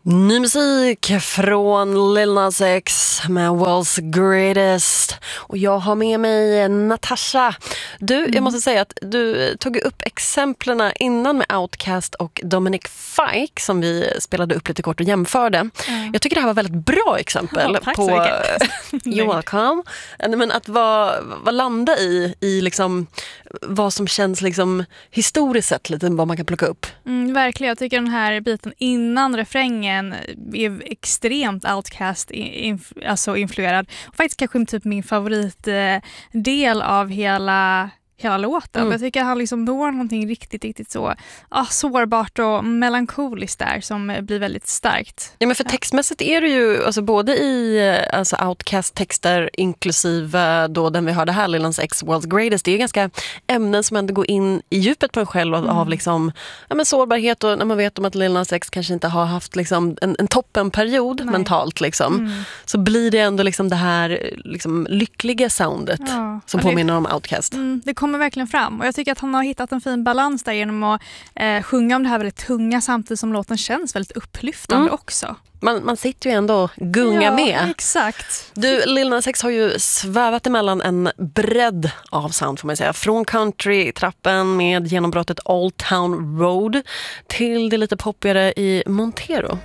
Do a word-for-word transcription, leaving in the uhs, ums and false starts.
Ny musik från Lil Nas X med World's Greatest. Och jag har med mig Natasha. Du, mm. jag måste säga att du tog upp exemplen innan med Outkast och Dominic Fike som vi spelade upp lite kort och jämförde. Mm. Jag tycker det här var väldigt bra exempel. Ja, tack på så mycket. You're welcome. Men att vad, vad landa i, i liksom, vad som känns liksom historiskt sett, lite vad man kan plocka upp. Mm, verkligen, jag tycker den här biten innan refrängen är extremt Outkast inf- alltså influerad. Och faktiskt kanske typ min favoritdel av hela hela låten. Mm. Jag tycker att han liksom når någonting riktigt, riktigt så ah, sårbart och melankoliskt där som blir väldigt starkt. Ja, men för textmässigt är det ju alltså, både i alltså, Outkast-texter inklusive då den vi hörde här, Lil Nas X World's Greatest, det är ju ganska ämnen som ändå går in i djupet på en själv av, mm. av liksom, ja, men sårbarhet och när man vet om att Lil Nas X kanske inte har haft liksom, en, en toppenperiod Nej. mentalt liksom, mm. så blir det ändå liksom, det här liksom, lyckliga soundet ja. som påminner det, om Outkast. Mm, det kommer verkligen fram. Och jag tycker att han har hittat en fin balans där genom att eh, sjunga om det här väldigt tunga samtidigt som låten känns väldigt upplyftande mm. också. Man, man sitter ju ändå och gungar ja, med. Exakt. Du, Lil Nas X har ju svävat emellan en bredd av sound får man säga. Från country-trappen med genombrottet Old Town Road till det lite poppigare i Montero.